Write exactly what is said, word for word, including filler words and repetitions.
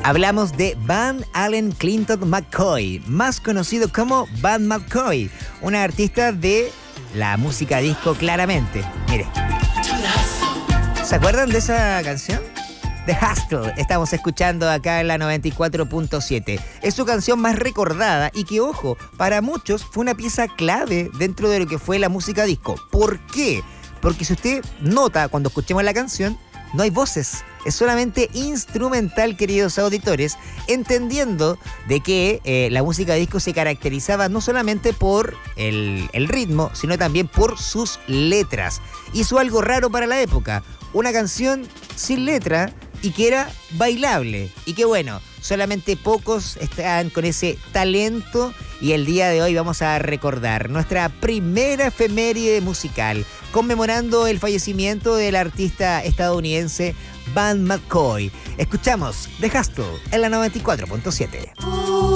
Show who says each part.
Speaker 1: Hablamos de Van Allen Clinton McCoy, más conocido como Van McCoy, una artista de la música disco claramente. Mire. ¿Se acuerdan de esa canción? The Hustle, estamos escuchando acá en la noventa y cuatro punto siete. Es su canción más recordada y que, ojo, para muchos fue una pieza clave dentro de lo que fue la música disco. ¿Por qué? Porque si usted nota cuando escuchemos la canción, no hay voces, es solamente instrumental, queridos auditores, entendiendo de que eh, la música disco se caracterizaba no solamente por el, el ritmo, sino también por sus letras. Hizo algo raro para la época, una canción sin letra y que era bailable. Y que bueno, solamente pocos están con ese talento y el día de hoy vamos a recordar nuestra primera efeméride musical, conmemorando el fallecimiento del artista estadounidense Van McCoy. Escuchamos The Hustle en la noventa y cuatro punto siete.